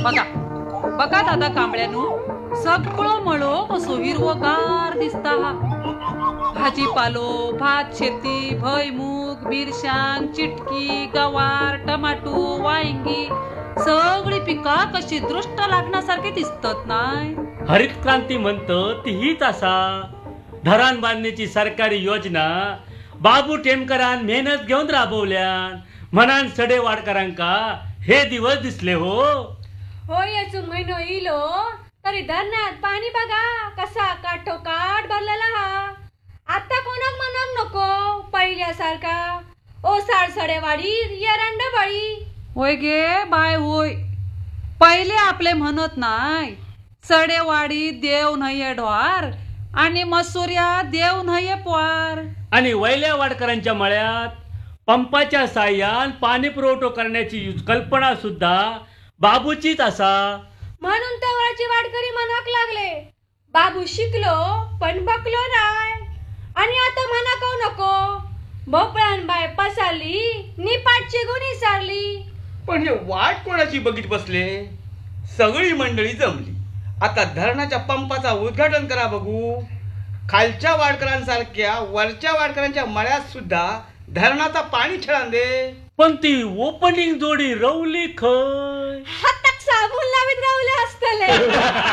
बघा बघा दादा कांबळ्यानो, सगळं मळो कसो हिरवगार दिसता. भाजीपालो, भात शेती, भुईमूग, मिरशांग, चिटकी, गवार, टमाटो, वांगी सगळी पिका कशी दृष्ट लागण्यासारखी दिसतात नाही. हरित क्रांती म्हणतं ती हीच असा. धरण बांधण्याची सरकारी योजना बाबू टेमकरान मेहनत घेऊन राबवल्यान म्हणान सडे वाडकरांका हे दिवस दिसले हो. होय याचो महिनो इलो तरी धरणात पाणी बघा कसा काठोकाठ भरलेला हा. आता कोणाक म्हणाक नको पहिल्यासारखा ओसाड सडेवाडी येरांड बळी. होय गे बाय होय, पहिले आपले म्हणत नाही सडेवाडी देव नाहीये ढोर आणि मसुर्या देव नाहीये पोर. आणि वैल्या वाडकरांच्या मळ्यात पंपाच्या साह्यान पाणी पुरवठा करण्याची कल्पना सुद्धा बाबूचीच असा. म्हणून तर वरची वाडकरी म्हणाक लागले बाबू शिकलो पण बकलो नाही. आणि आता म्हणाक नको भोपळान बाय पसारली निपाटची गुणी सारली. पण हे वाट कोणाची बघित बसले. सगळी मंडळी जमली. आता धरणाच्या पंपाचा उद्घाटन करा बघू. खालच्या वाडकरांसारख्या वरच्या वाडकरांच्या मळ्यात सुद्धा धरणाचा पाणी छळान दे. पण ती ओपनिंग जोडी रवली खय. हाताक साबून लावीत रावले असतले.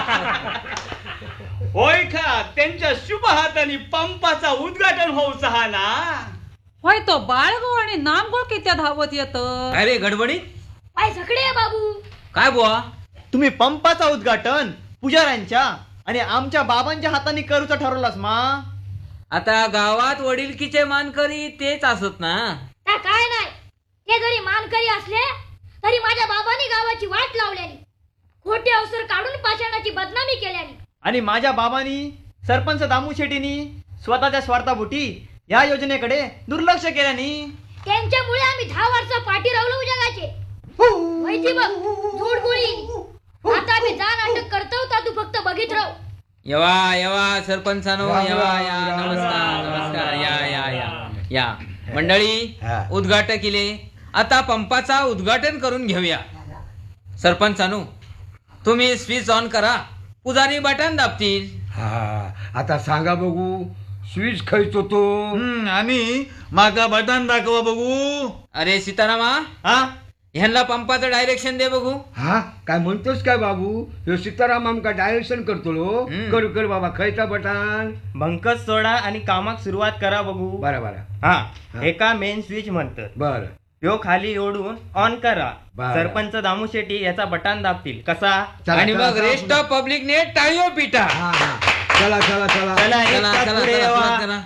होय का त्यांच्या शुभ हाताने पंपाचा उद्घाटन होऊचा हा ना. होय तो बाळगो आणि नामगो कित्या धावत येत. अरे गडबडीत पाय झकडे बाबू. काय बुवा, तुम्ही पंपाचा उद्घाटन पुजाऱ्यांच्या आणि आमच्या बाबांच्या हाताने करूचा ठरवलास मा. आता गावात वडीलकीचे मानकरी तेच असत ना. त्या काय नाही, ते जरी मानकरी असले तरी माझ्या बाबांनी गावाची वाट लावल्यानी खोटे अवसर काढून पाषाणाची बदनामी केल्यानी आणि माझ्या बाबांनी सरपंच दामू शेट्टीनी स्वतःच्या स्वार्थापोटी या योजनेकडे दुर्लक्ष केल्यानी त्यांच्यामुळे आम्ही 10 वर्ष पाठी रावलो जगाचे. माहिती बघ झूड गोळी. आता आम्ही जा नाटक करतो तर तू फक्त बघित राह. येवा येवा सरपंचानो, येवा या. नमस्कार नमस्कार. या या या या मंडळी, उद्घाटक केले. आता पंपाचा उद्घाटन करून घेऊया. सरपंचानो, तुम्ही स्विच ऑन करा, पुजारी बटन दाबतील. हा आता सांगा बघू स्विच खायचो तो. आणि माका बटन दाखवा बघू. अरे सीतारामा, हा ह्यांना पंपाचं डायरेक्शन दे बघू. हा काय म्हणतोस काय बाबू. ह्यो सीताराम आमका डायरेक्शन करतो. कर कर बाबा खयचा बटन. भंकस सोडा आणि कामाक सुरुवात करा बघू. बरं बरं. हा एका मेन स्विच म्हणतात. बरं ह्यो खाली ओढून ऑन करा. बरं. सरपंच दामू शेट्टी याचा बटन दाबतील. कसा. चला, आणि चला, मग चला, रेस्ट ऑफ पब्लिकने टाळीओ पिटा. हा हा चला चला चला. चला एक चला तास चला पुढे चला यावा. चला.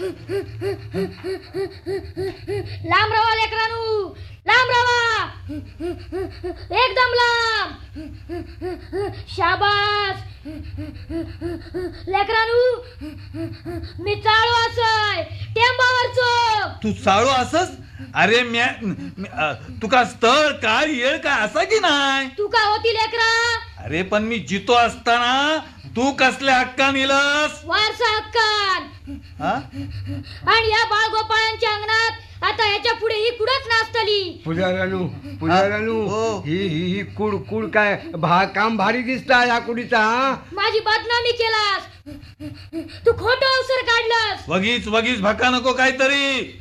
लांब राहा लेकरानू, लांब राहा, एकदम लांब. शाबास लेकरानू. मी चालू असय टेंबावरचो. तू चालू असस. अरे तुका स्थळ काळ येळ काय असा की नाही. तू का होती लेकरा. अरे पण मी जितो असताना तू कसल्या हक्कान इलस. वारसा हक्कान. हा आणि या बाळगोपाळांच्या अंगणात आता याच्या पुढे ही कुडच नाचतली. पुजारानू पुजारानू हो. ही ही ही कुड कुड काय काम भारी दिसता या कुडीचा. माझी बदनामी केलास. तू खोटं अवसर काढलास. वगीच वगीच भका नको काहीतरी.